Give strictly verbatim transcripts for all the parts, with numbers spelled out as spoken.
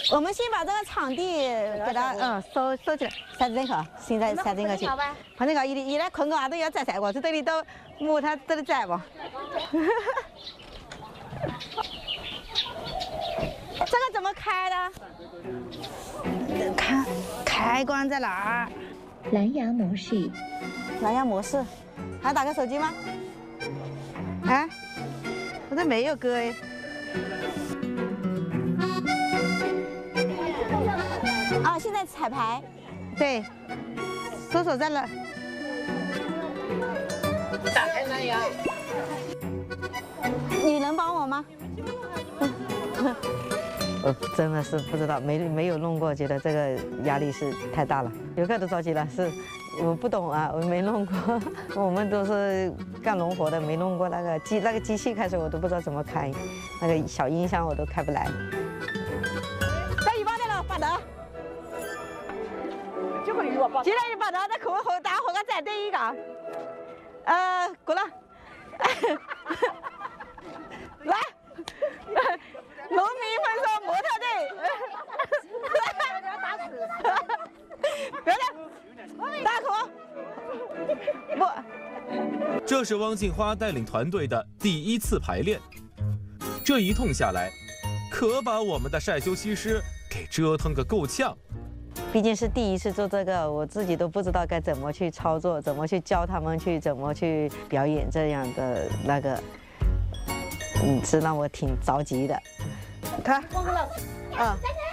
我们先把这个场地给它嗯收收起来，晒这个，现在晒这个去。反正个伊伊来困个啥都要摘摘过，这这里都木它这里摘不。这个怎么开的？开开关在哪儿？ 蓝牙模式。 蓝牙模式，还打开手机吗？啊，我这没有歌哎。啊，现在彩排，对，搜索在了。 打开蓝牙。 你能帮我吗？我真的是不知道，没没有弄过，觉得这个压力是太大了。游客都着急了，是我不懂啊，我没弄过。我们都是干农活的，没弄过那个机那个机器，开始我都不知道怎么开，那个小音箱我都开不来。在一把的了，把的。 这个鱼我把。 现在你把它在口后打火个再对一个，呃，过来，来。农民分说模特队，别的，大口，不。 这是汪杏花带领团队的第一次排练，这一通下来，可把我们的晒修西施给折腾个够呛。 毕竟是第一次做这个，我自己都不知道该怎么去操作，怎么去教他们去怎么去表演这样的那个。嗯，是让我挺着急的。看，嗯，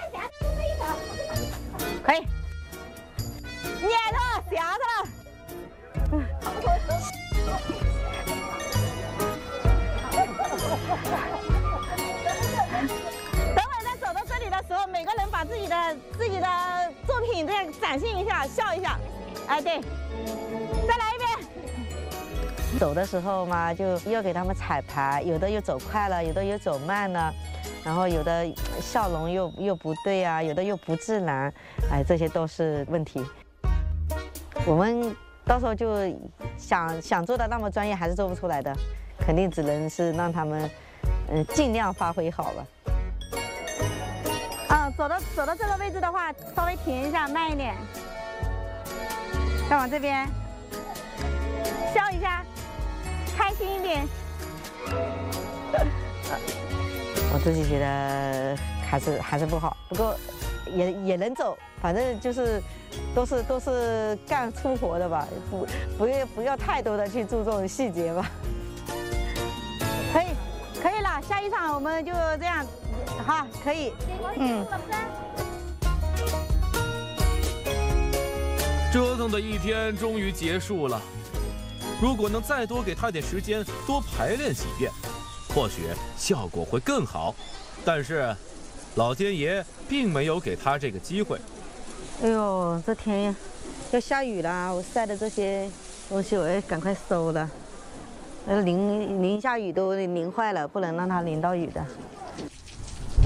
可以，捏它，夹它了。等会再走到这里的时候，每个人把自己的自己的作品再展现一下，笑一下。哎，对，再来一遍。走的时候嘛，就要给他们彩排，有的又走快了，有的又走慢了，然后有的笑容又又不对啊，有的又不自然，哎，这些都是问题。我们到时候就想想做的那么专业，还是做不出来的，肯定只能是让他们嗯尽量发挥好了。啊，走到走到这个位置的话，稍微停一下，慢一点，再往这边，笑一下。开心一点，我自己觉得还是还是不好，不过也也能走，反正就是都是都是干粗活的吧，不不要不要太多的去注重细节吧。可以可以了，下一场我们就这样，好，可以，嗯。 折腾的一天终于结束了。如果能再多给他点时间，多排练几遍，或许效果会更好。但是，老天爷并没有给他这个机会。 哎呦，这天要下雨了，我晒的这些东西我要赶快收了。那淋淋下雨都淋坏了，不能让它淋到雨的。